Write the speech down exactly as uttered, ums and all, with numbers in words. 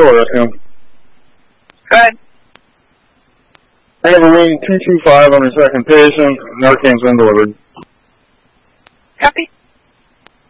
Still rescue him. Good. I have a reading two two five on the second patient. Narcan's been delivered. Copy.